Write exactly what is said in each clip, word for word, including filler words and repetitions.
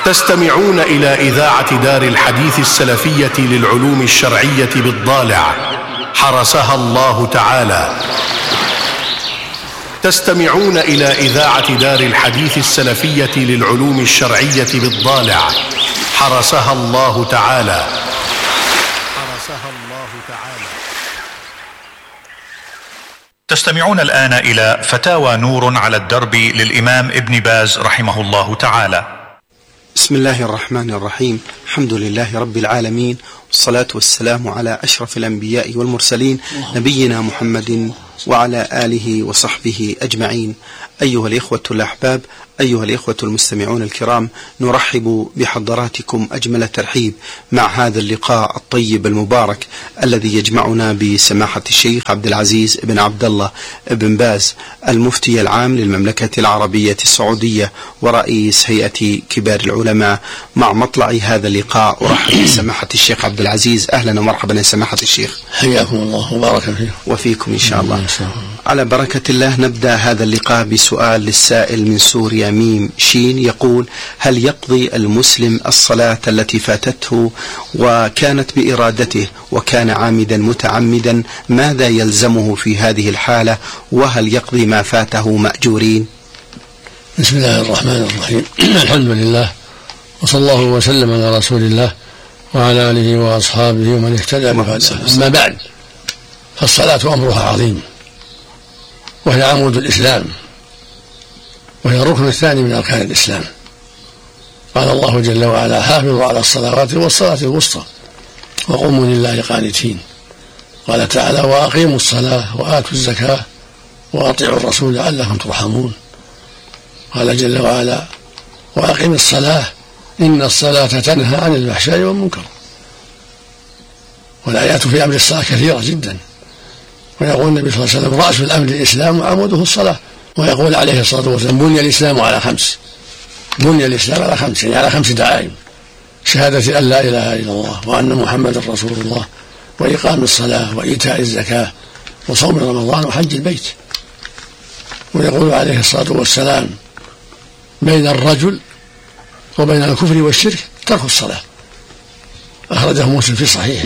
تستمعون إلى إذاعة دار الحديث السلفية للعلوم الشرعية بالضالع حرسها الله تعالى. تستمعون إلى إذاعة دار الحديث السلفية للعلوم الشرعية بالضالع حرسها الله تعالى. حرسها الله تعالى. تستمعون الآن إلى فتاوى نور على الدرب للإمام ابن باز رحمه الله تعالى. بسم الله الرحمن الرحيم. الحمد لله رب العالمين، والصلاة والسلام على أشرف الأنبياء والمرسلين نبينا محمد وعلى آله وصحبه أجمعين. أيها الإخوة الأحباب، أيها الإخوة المستمعون الكرام، نرحب بحضراتكم أجمل ترحيب مع هذا اللقاء الطيب المبارك الذي يجمعنا بسماحة الشيخ عبد العزيز بن عبد الله بن باز، المفتي العام للمملكة العربية السعودية ورئيس هيئة كبار العلماء. مع مطلع هذا اللقاء أرحب بسماحة الشيخ عبد العزيز. أهلا ومرحبا يا سماحة الشيخ. حياكم الله وبارك فيكم. وفيكم إن شاء الله. على بركة الله نبدأ هذا اللقاء بسؤال للسائل من سوريا ميم شين، يقول: هل يقضي المسلم الصلاة التي فاتته وكانت بإرادته وكان عامدا متعمدا؟ ماذا يلزمه في هذه الحالة؟ وهل يقضي ما فاته مأجورين؟ بسم الله الرحمن الرحيم. الحمد لله، وصلى الله وسلم على رسول الله وعلى آله وأصحابه ومن اهتدى بهداه. أما بعد، فالصلاة أمرها عظيم، وهي عمود الإسلام، وهي الركن الثاني من أركان الإسلام. قال الله جل وعلا: حافظوا على الصلوات والصلاة الوسطى وقوموا لله قانتين. قال تعالى: وأقيموا الصلاة وآتوا الزكاة وأطيعوا الرسول لعلكم ترحمون. قال جل وعلا: وأقم الصلاة إن الصلاة تنهى عن الفحشاء والمنكر. والآيات في أمر الصلاة كثيرة جدا، ويقول النبي صلى الله عليه وسلم: رأس الأمر الإسلام وعموده الصلاة. ويقول عليه الصلاة والسلام: بني الإسلام على خمس. بني الإسلام على خمس، يعني على خمس دعائم: شهادة أن لا إله إلا الله وأن محمد رسول الله، وإقام الصلاة، وإيتاء الزكاة، وصوم رمضان، وحج البيت. ويقول عليه الصلاة والسلام: بين الرجل وبين الكفر والشرك ترك الصلاة. أخرجه مسلم في صحيحه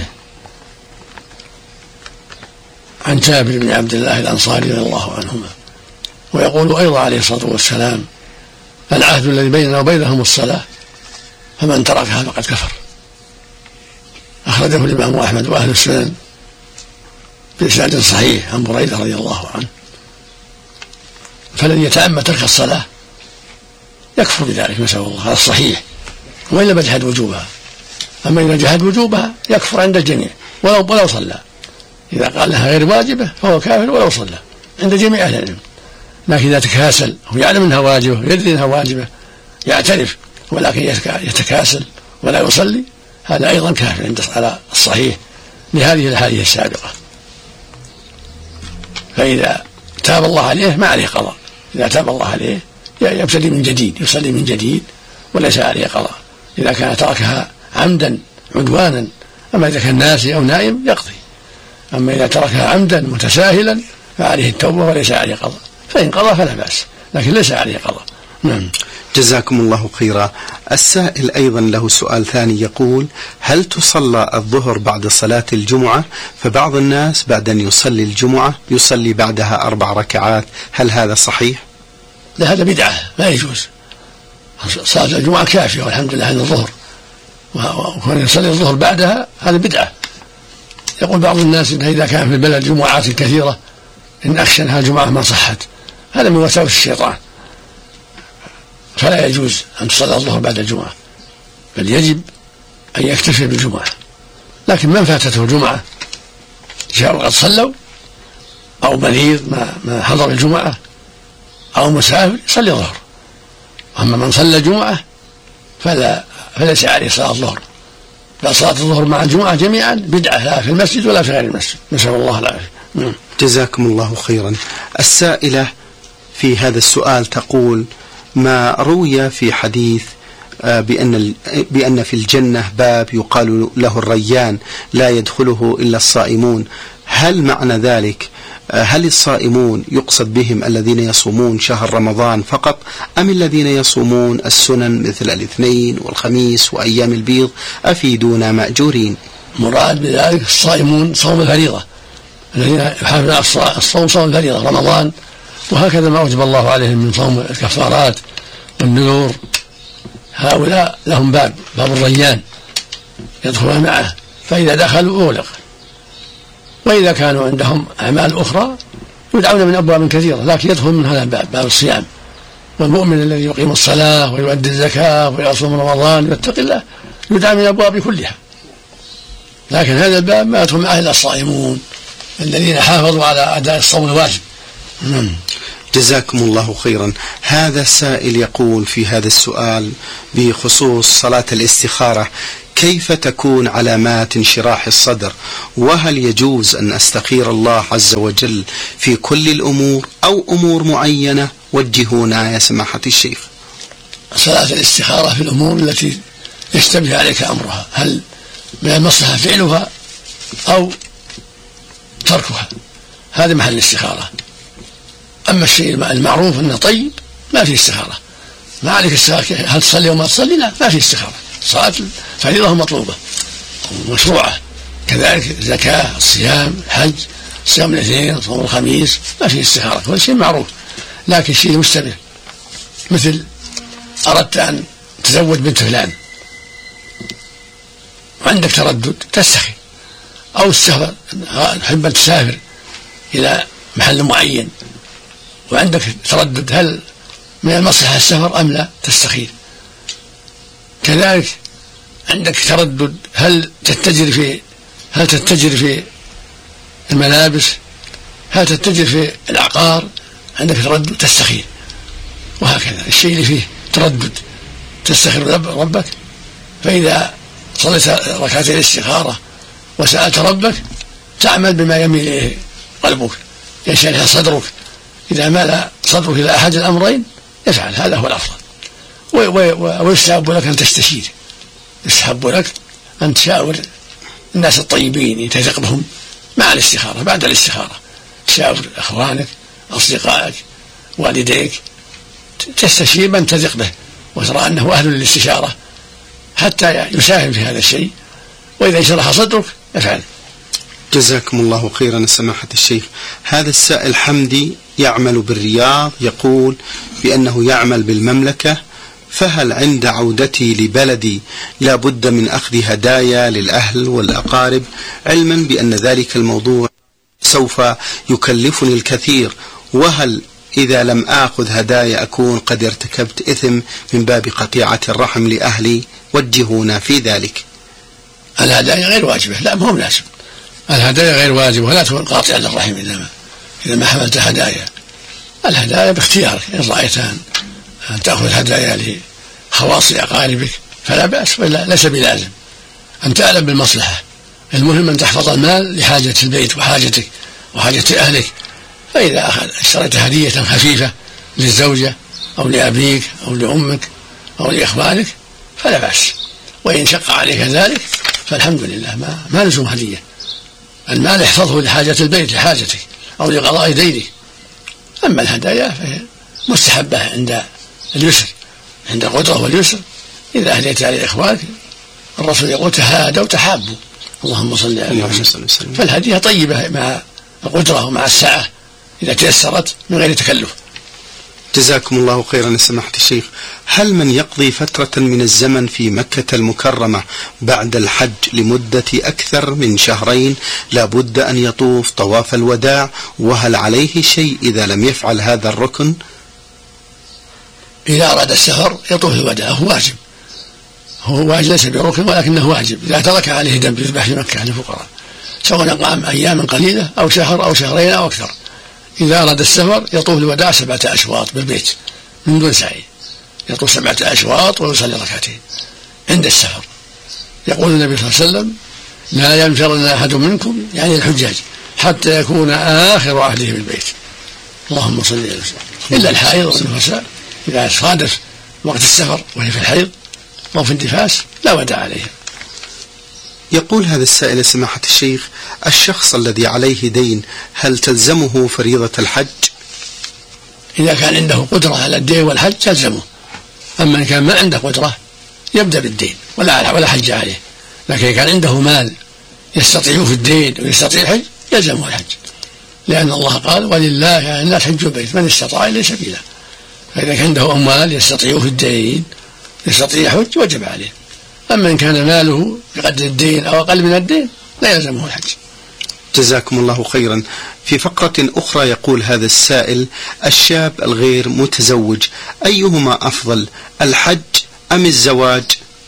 عن جابر بن عبد الله الأنصاري رضي الله عنهما. ويقول أيضا عليه الصلاة والسلام: العهد الذي بيننا وبينهم الصلاة، فمن تركها فقد كفر. أخرجه الإمام أحمد وأهل السنن بإسناد صحيح عن بريدة رضي الله عنه. فالذي يتعمد ترك الصلاة يكفر بذلك، نسأل الله، على الصحيح، وإلا بجحد وجوبها. أما إذا جحد وجوبها يكفر عند الجميع ولو ولو صلى. إذا قال لها غير واجبة فهو كافر ولو صلى عند جميع أهل العلم. لكن إذا تكاسل، هو يعلم أنها واجبة ويدري أنها واجبة، يعترف ولكن يتكاسل ولا يصلي، هذا أيضا كافر عند على الصحيح لهذه الحالة السابقة. فإذا تاب الله عليه ما عليه قضاء. إذا تاب الله عليه يبتدي من جديد، يصلي من جديد وليس عليه قضاء إذا كان تركها عمدا عدوانا. أما إذا كان ناسي أو نائم يقضي. أما إذا تركها عمدا متساهلا فعليه التوبة وليس عليه قضاء، فإن قضى فلا بأس، لكن ليس عليه قضاء. نعم. جزاكم الله خيرا. السائل أيضا له سؤال ثاني، يقول: هل تصلى الظهر بعد صلاة الجمعة؟ فبعض الناس بعد أن يصلي الجمعة يصلي بعدها أربع ركعات، هل هذا صحيح؟ لا، هذا بدعة، لا يجوز. صلاة الجمعة كافية والحمد لله عن الظهر، وكون يصلي الظهر بعدها هذا بدعة. يقول بعض الناس إن إذا كان في البلد جمعات كثيرة إن أخشى أنها الجمعة ما صحت، هذا من وساوس الشيطان، فلا يجوز أن تصلي الظهر بعد الجمعة، بل يجب أن يكتفي بالجمعة. لكن من فاتته الجمعة جاءوا قد صلوا، أو مريض ما, ما حضر الجمعة، أو مسافر، يصلي الظهر. أما من صلى الجمعة فلا فليس عليه صلاة الظهر، لا صلاة الظهر مع الجمعة جميعا بدعة، لا في المسجد ولا في غير المسجد، نسأل الله العافية. جزاكم الله خيرا. السائلة في هذا السؤال تقول: ما روي في حديث بأن بأن في الجنة باب يقال له الريان لا يدخله إلا الصائمون، هل معنى ذلك هل الصائمون يقصد بهم الذين يصومون شهر رمضان فقط أم الذين يصومون السنن مثل الاثنين والخميس وأيام البيض؟ أفيدونا مأجورين. مراد بذلك الصائمون صوم الفريضة، الذين يحافظون على الصوم صوم الفريضة رمضان، وهكذا ما أوجب الله عليهم من صوم الكفارات والنذور. هؤلاء لهم باب باب الريان يدخلون معه، فإذا دخلوا أغلق. وإذا كانوا عندهم أعمال أخرى يدعون من أبواب كثيرة، لكن يدخل من هذا الباب باب الصيام. والمؤمن الذي يقيم الصلاة ويؤدي الزكاة ويصوم رمضان ويتقي الله يدعى من الأبواب كلها، لكن هذا الباب ما يدخل معه إلا الصائمون الذين حافظوا على أداء الصوم الواجب. جزاكم الله خيرا. هذا السائل يقول في هذا السؤال بخصوص صلاة الاستخارة: كيف تكون علامات انشراح الصدر؟ وهل يجوز أن أستخير الله عز وجل في كل الأمور أو أمور معينة؟ وجهونا يا سماحة الشيخ. صلاة الاستخارة في الأمور التي يشتبه عليك أمرها، هل من المصلحة فعلها أو تركها، هذا محل الاستخارة. أما الشيء المعروف أنه طيب ما فيه استخارة، ما عليك استخارة هل تصلي وما تصلي، لا ما فيه استخارة. صلاة فريضة مطلوبة ومشروعة، كذلك زكاة، الصيام، الحج، صيام الاثنين، صوم الخميس، ما فيه استخارة، كل شيء معروف. لكن شيء مشتبه مثل أردت أن تزوج بنت فلان وعندك تردد تستخير، أو السفر تحب أن تسافر إلى محل معين وعندك تردد هل من المصلحة السفر أم لا، تستخير. كذلك عندك تردد هل تتجر في هل تتجر في الملابس، هل تتجر في العقار، عندك تردد تستخير. وهكذا الشيء اللي فيه تردد تستخير ربك. فإذا صليت ركعتي الاستخارة وسألت ربك تعمل بما يميل إليه قلبك ينشرح صدرك. إذا مال صدرك إلى أحد الأمرين يفعل، هذا هو الأفضل. ويستحب لك أن تستشير، يستحب لك أن تشاور الناس الطيبين تثق بهم مع الاستخارة. بعد الاستخارة تشاور أخوانك، أصدقائك، والديك، تستشير من تثق به وترى أنه أهل للاستشارة حتى يساهم في هذا الشيء، وإذا انشرح صدرك يفعل. جزاكم الله خيرا سماحة الشيخ. هذا السائل حمدي يعمل بالرياض، يقول بأنه يعمل بالمملكة، فهل عند عودتي لبلدي لا بد من أخذ هدايا للأهل والأقارب، علما بأن ذلك الموضوع سوف يكلفني الكثير؟ وهل إذا لم آخذ هدايا أكون قد ارتكبت إثم من باب قطيعة الرحم لأهلي؟ وجهونا في ذلك. الهدايا غير واجبة، لا مهم لازم. الهدايا غير واجبة ولا تكون قاطعة للرحم إذا ما إذا ما حملت هدايا. الهدايا باختيارك، إن رأيت أن تأخذ هدايا لخواص أقاربك فلا بأس، ليس بلازم. أن تعلم بالمصلحة، المهم أن تحفظ المال لحاجة البيت وحاجتك وحاجة أهلك. فإذا اشتريت هدية خفيفة للزوجة أو لأبيك أو لأمك أو لإخوانك فلا بأس، وإن شق عليك ذلك فالحمد لله، ما, ما لزم هدية. المال احفظه لحاجة البيت لحاجتك أو لقضاء دينك. أما الهدايا فهي مستحبة عند اليسر، عند القدرة واليسر. إذا أهديت على إخوانك الرسول يقول تهادوا تحابوا، اللهم صل عليه وسلم. فالهدية طيبة مع القدرة ومع السعة إذا تيسرت من غير تكلف. جزاكم الله خيرا سماحة الشيخ. هل من يقضي فترة من الزمن في مكة المكرمة بعد الحج لمدة أكثر من شهرين لا بد أن يطوف طواف الوداع؟ وهل عليه شيء إذا لم يفعل هذا الركن؟ إذا أراد السفر يطوف الوداع، هو واجب، هو واجب ليس بركن ولكنه واجب. إذا ترك عليه دم يذبح في مكة للفقراء، سواء قام أياما قليلة أو شهر أو شهرين أو أكثر. إذا أراد السفر يطوف الوداع سبعة أشواط بالبيت من دون سعي، يطوف سبعة أشواط ويصلي ركعتين عند السفر. يقول النبي صلى الله عليه وسلم لا ينفرن أحد منكم يعني الحجاج حتى يكون آخر عهده بالبيت، اللهم صل عليه وسلم. إلا الحائض والنفساء إذا صادف وقت السفر وهي في الحيض أو في النفاس لا وداع عليها. يقول هذا السائل سماحة الشيخ: الشخص الذي عليه دين هل تلزمه فريضة الحج؟ إذا كان عنده قدرة على الدين والحج تلزمه، أما إن كان ما عنده قدرة يبدأ بالدين ولا ولا حج عليه. لكن كان عنده مال يستطيع في الدين ويستطيع الحج يلزمه الحج، لأن الله قال: ولله على الناس حج البيت من استطاع إليه سبيلا. فإذا كان عنده أموال يستطيع في الدين يستطيع حج وجب عليه. أما إن كان ماله بقدر الدين أو أقل من الدين لا يلزمه الحج. جزاكم الله خيرا. في فقرة أخرى يقول هذا السائل: الشاب الغير متزوج أيهما أفضل، الحج أم الزواج؟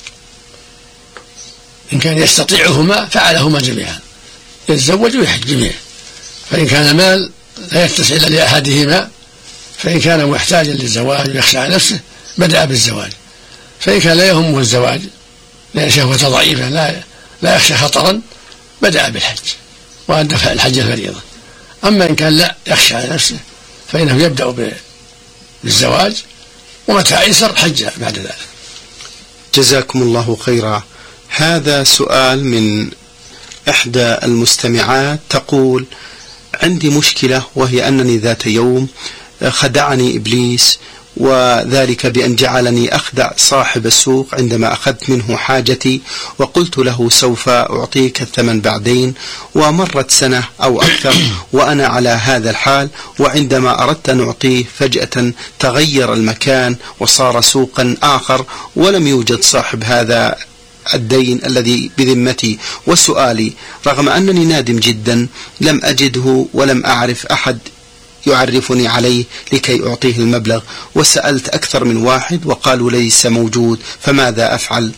إن كان يستطيعهما فعلهما جميعا، يتزوج ويحج جميعا. فإن كان مال لا يتسع إلا لأحدهما، فإن كان محتاجا للزواج ويخشى على نفسه بدأ بالزواج. فإن كان لا يهمه الزواج لأن شهوة ضعيفة لا لا يخشى خطرا بدأ بالحج وأدى الحج الفريضة. أما إن كان لا يخشى على نفسه فإنه يبدأ بالزواج، ومتى أيسر حج بعد ذلك. جزاكم الله خيرا. هذا سؤال من إحدى المستمعات تقول: عندي مشكلة، وهي أنني ذات يوم خدعني إبليس، وذلك بأن جعلني أخدع صاحب السوق عندما أخذت منه حاجتي وقلت له سوف أعطيك الثمن بعدين، ومرت سنة أو أكثر وأنا على هذا الحال، وعندما أردت أن أعطيه فجأة تغير المكان وصار سوقا آخر ولم يوجد صاحب هذا الدين الذي بذمتي. وسؤالي: رغم أنني نادم جدا لم أجده ولم أعرف أحد يعرفني عليه لكي أعطيه المبلغ، وسألت أكثر من واحد وقالوا ليس موجود، فماذا أفعل؟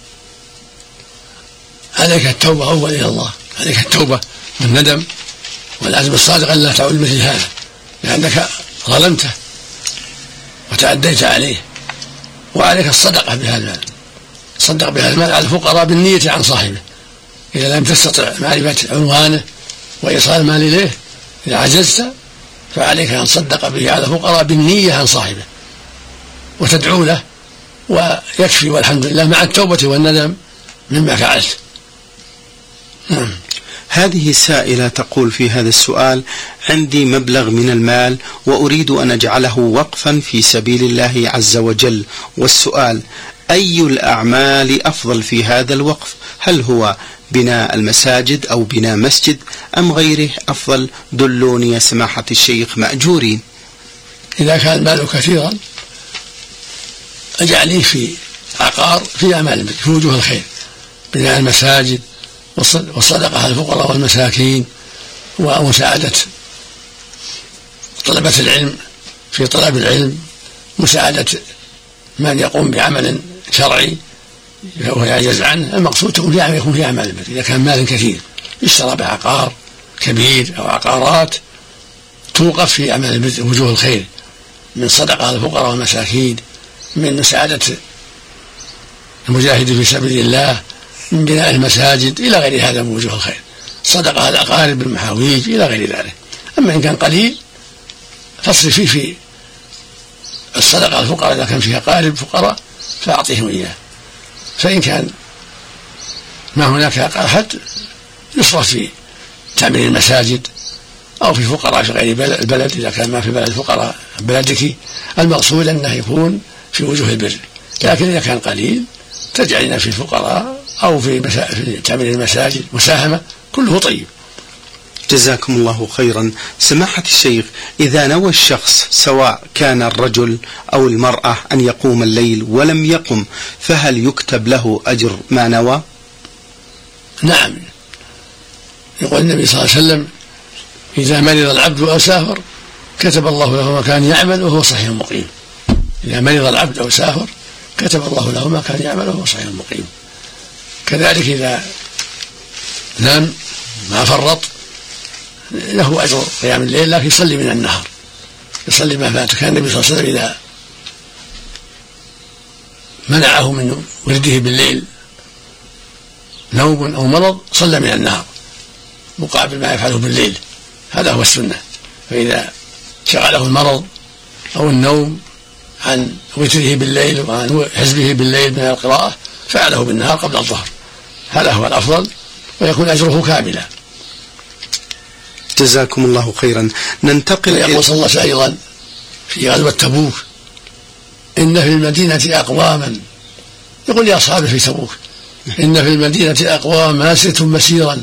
عليك التوبة أول إلى الله، عليك التوبة والندم والعزم الصادق أن لا تعود مثل هذا، لأنك ظلمته وتعديت عليه. وعليك الصدقة بهذا المال، صدق بهذا المال على الفقراء بالنية عن صاحبه. إذا لم تستطع معرفة عنوانه وإيصال المال إليه، إذا عجزت فعليك أن تصدق به على الفقراء بالنية عن صاحبه وتدعو له، ويكفي والحمد لله مع التوبة والندم مما فعلت. نعم. هذه سائلة تقول في هذا السؤال: عندي مبلغ من المال وأريد أن أجعله وقفا في سبيل الله عز وجل، والسؤال: أي الأعمال أفضل في هذا الوقف؟ هل هو بناء المساجد أو بناء مسجد أم غيره أفضل؟ دلوني يا سماحة الشيخ مأجورين. إذا كان المال كثيرا أجعليه في عقار في أعمال في وجوه الخير، بناء المساجد والصدقة على الفقراء والمساكين ومساعدة طلبة العلم في طلب العلم، مساعدة من يقوم بعمل شرعي وهو يعجز عنه. المقصود تكون في يكون في أعمال البر. إذا كان مال كثير يشترى بعقار كبير أو عقارات توقف في أعمال وجوه الخير، من صدقة على الفقراء والمساكين، من مساعدة المجاهد في سبيل الله، من بناء المساجد إلى غير هذا من وجوه الخير، صدقة على الأقارب بالمحاويج إلى غير ذلك. أما إن كان قليل فاصرف فيه في الصدقة على الفقراء إذا كان فيها قارب فقراء فأعطيهم إياه. فإن كان ما هناك أحد يصرف في تعمير المساجد أو في فقراء في غير البلد إذا كان ما في بلد فقراء بلدك. المقصود أنه يكون في وجوه البر، لكن إذا كان قليل تجعلنا في الفقراء أو في, مسا... في تعمير المساجد مساهمة، كله طيب. جزاكم الله خيرا. سماحة الشيخ، إذا نوى الشخص سواء كان الرجل أو المرأة أن يقوم الليل ولم يقم، فهل يكتب له أجر ما نوى؟ نعم، يقول النبي صلى الله عليه وسلم: إذا مرض العبد أو سافر كتب الله له ما كان يعمل وهو صحيح مقيم. إذا مرض العبد أو سافر كتب الله له ما كان يعمل وهو صحيح مقيم. كذلك إذا نام ما فرط له أجر قيام الليل، لكن يصلي من النهار، يصلي ما فات. كان النبي صلى الله عليه وسلم إذا منعه من ورده بالليل نوم أو مرض صلى من النهار مقابل ما يفعله بالليل، هذا هو السنة. فإذا شغله المرض أو النوم عن وتره بالليل وعن حزبه بالليل من القراءة فعله بالنهار قبل الظهر، هذا هو الأفضل ويكون أجره كاملا. جزاكم الله خيرا. ننتقل إلى يقول صلى الله عليه وسلم أيضا في غزوة تبوك: إن في المدينة أقواما، يقول لأصحابه في تبوك: إن في المدينة أقوام ما سرتم مسيرا.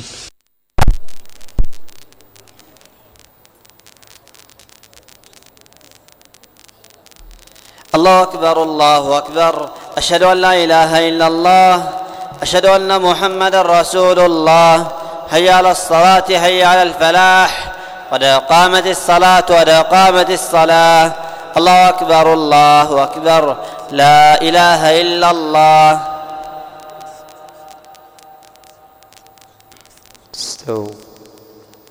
الله أكبر الله أكبر، أشهد أن لا إله إلا الله، أشهد أن محمد رسول الله، حي على الصلاة حي على الفلاح، قد قامت الصلاة قد قامت الصلاة. الله أكبر الله أكبر، لا إله إلا الله. استووا.